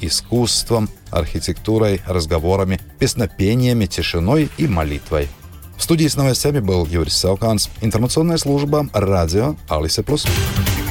искусством, архитектурой, разговорами, песнопениями, тишиной и молитвой. В студии с новостями был Юрис Сауканс. Информационная служба «Радио Алисе Плюс».